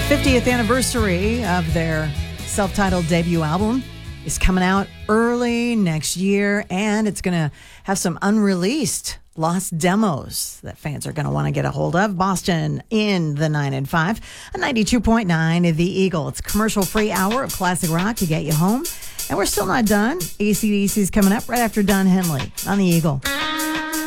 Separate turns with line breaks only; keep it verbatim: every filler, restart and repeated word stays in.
fiftieth anniversary of their self-titled debut album is coming out early next year, and it's going to have some unreleased lost demos that fans are going to want to get a hold of. Boston in the nine and five, a ninety-two point nine The Eagle. It's a commercial-free hour of classic rock to get you home, and we're still not done. A C D C's coming up right after Don Henley on The Eagle.